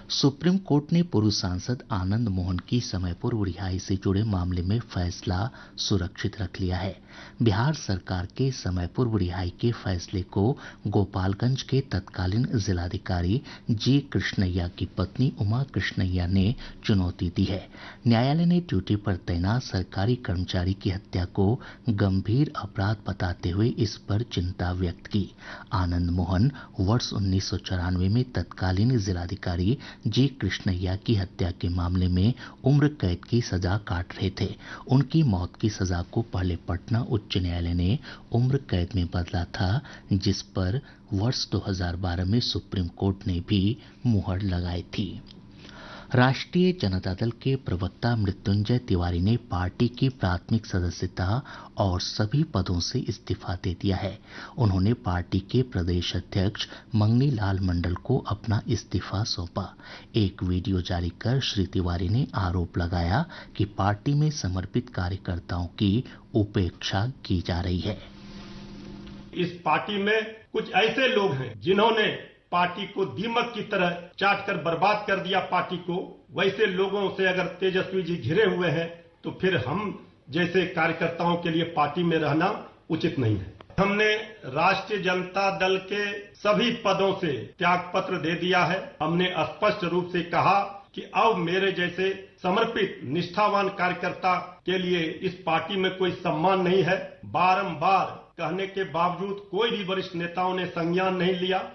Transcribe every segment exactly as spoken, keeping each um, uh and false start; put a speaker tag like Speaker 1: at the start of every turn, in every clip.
Speaker 1: Supreme court ने पूर्व सांसद आनंद मोहन की समय पूर्व रिहाई से जुड़े मामले में फैसला सुरक्षित रख लिया है। बिहार सरकार के समय पूर्व रिहाई के फैसले को गोपालगंज के तत्कालीन जिलाधिकारी जी कृष्णैया की पत्नी उमा कृष्णैया ने चुनौती दी है। न्यायालय ने ड्यूटी पर तैनात सरकारी कर्मचारी की हत्या को गंभीर अपराध बताते हुए इस पर चिंता व्यक्त की। आनंद मोहन वर्ष उन्नीस सौ चौरानवे में तत्कालीन जिलाधिकारी जी कृष्णैया की हत्या के मामले में उम्र कैद की सजा काट रहे थे। उनकी मौत की सजा को पहले पटना उच्च न्यायालय ने उम्र कैद में बदला था, जिस पर वर्ष दो हज़ार बारह में सुप्रीम कोर्ट ने भी मुहर लगाई थी। राष्ट्रीय जनता दल के प्रवक्ता मृत्युंजय तिवारी ने पार्टी की प्राथमिक सदस्यता और सभी पदों से इस्तीफा दे दिया है। उन्होंने पार्टी के प्रदेश अध्यक्ष मंगनी लाल मंडल को अपना इस्तीफा सौंपा। एक वीडियो जारी कर श्री तिवारी ने आरोप लगाया कि पार्टी में समर्पित कार्यकर्ताओं की उपेक्षा की जा रही है।
Speaker 2: इस पार्टी में कुछ ऐसे लोग हैं जिन्होंने पार्टी को दीमक की तरह चाट कर बर्बाद कर दिया पार्टी को। वैसे लोगों से अगर तेजस्वी जी घिरे हुए हैं तो फिर हम जैसे कार्यकर्ताओं के लिए पार्टी में रहना उचित नहीं है। हमने राष्ट्रीय जनता दल के सभी पदों से त्याग पत्र दे दिया है। हमने स्पष्ट रूप से कहा कि अब मेरे जैसे समर्पित निष्ठावान कार्यकर्ता के लिए इस पार्टी में कोई सम्मान नहीं है। बारंबार कहने के बावजूद कोई भी वरिष्ठ नेताओं ने संज्ञान नहीं लिया।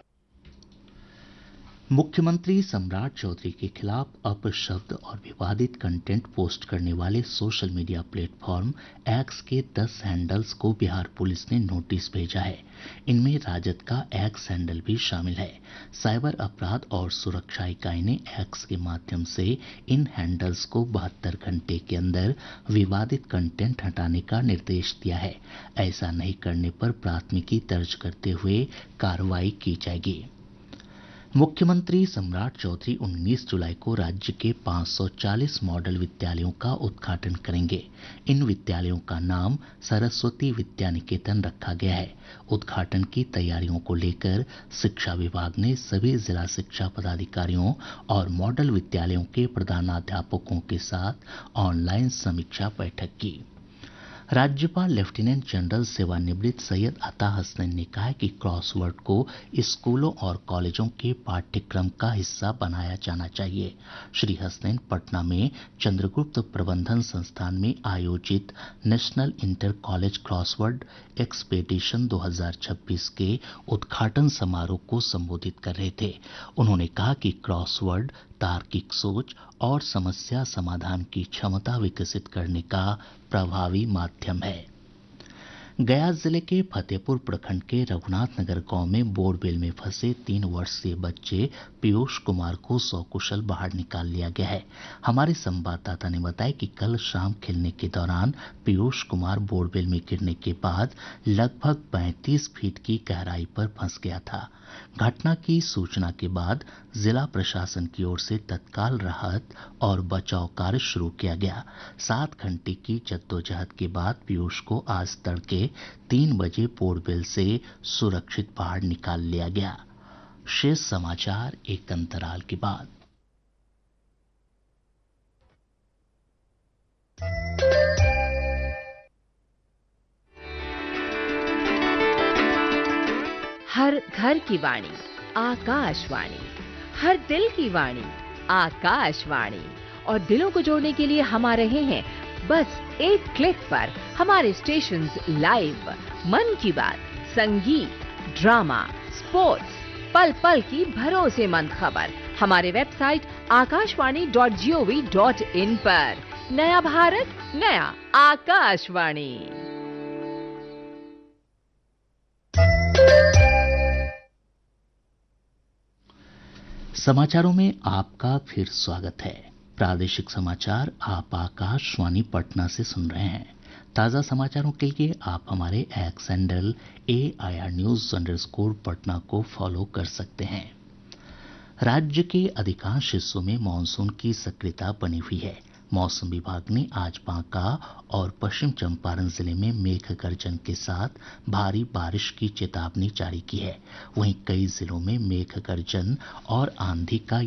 Speaker 1: मुख्यमंत्री सम्राट चौधरी के खिलाफ अपशब्द और विवादित कंटेंट पोस्ट करने वाले सोशल मीडिया प्लेटफॉर्म एक्स के दस हैंडल्स को बिहार पुलिस ने नोटिस भेजा है। इनमें राजद का एक्स हैंडल भी शामिल है। साइबर अपराध और सुरक्षा इकाई ने एक्स के माध्यम से इन हैंडल्स को बहत्तर घंटे के अंदर विवादित कंटेंट हटाने का निर्देश दिया है। ऐसा नहीं करने पर प्राथमिकी दर्ज करते हुए कार्रवाई की जाएगी। मुख्यमंत्री सम्राट चौधरी उन्नीस जुलाई को राज्य के पाँच सौ चालीस मॉडल विद्यालयों का उद्घाटन करेंगे। इन विद्यालयों का नाम सरस्वती विद्या निकेतन रखा गया है। उद्घाटन की तैयारियों को लेकर शिक्षा विभाग ने सभी जिला शिक्षा पदाधिकारियों और मॉडल विद्यालयों के प्रधानाध्यापकों के साथ ऑनलाइन समीक्षा बैठक की। राज्यपाल लेफ्टिनेंट जनरल सेवानिवृत्त सैयद अता हसनैन ने कहा है कि क्रॉसवर्ड को स्कूलों और कॉलेजों के पाठ्यक्रम का हिस्सा बनाया जाना चाहिए। श्री हसनैन पटना में चंद्रगुप्त प्रबंधन संस्थान में आयोजित national inter college crossword expedition दो हज़ार छब्बीस के उद्घाटन समारोह को संबोधित कर रहे थे। उन्होंने कहा कि क्रॉसवर्ड तार्किक सोच और समस्या समाधान की क्षमता विकसित करने का प्रभावी माध्यम है। गया जिले के फतेहपुर प्रखंड के रघुनाथ नगर गांव में बोरवेल में फंसे तीन वर्षीय बच्चे पीयूष कुमार को सकुशल बाहर निकाल लिया गया है। हमारे संवाददाता ने बताया कि कल शाम खेलने के दौरान पीयूष कुमार बोरवेल में गिरने के बाद लगभग पैंतीस फीट की गहराई पर फंस गया था। घटना की सूचना के बाद जिला प्रशासन की ओर से तत्काल राहत और बचाव कार्य शुरू किया गया। सात घंटे की जद्दोजहद के बाद पीयूष को आज तड़के तीन बजे बोरवेल से सुरक्षित बाहर निकाल लिया गया। शेष समाचार एक अंतराल के बाद।
Speaker 3: हर घर की वाणी आकाशवाणी, हर दिल की वाणी आकाशवाणी। और दिलों को जोड़ने के लिए हम आ रहे हैं बस एक क्लिक पर। हमारे स्टेशंस लाइव, मन की बात, संगीत, ड्रामा, स्पोर्ट्स, पल पल की भरोसेमंद खबर हमारे website Akashvani dot G O V dot in पर। नया भारत, नया आकाशवाणी।
Speaker 1: समाचारों में आपका फिर स्वागत है। प्रादेशिक समाचार आप आकाशवाणी पटना से सुन रहे हैं। ताज़ा समाचारों के लिए आप हमारे x handle A I R news underscore Patna को फॉलो कर सकते हैं। राज्य के अधिकांश हिस्सों में मानसून की सक्रियता बनी हुई है। मौसम विभाग ने आज बांका और पश्चिम चंपारण जिले में मेघ गर्जन के साथ भारी बारिश की चेतावनी जारी की है। वहीं कई जिलों में मेघ गर्जन और आंधी का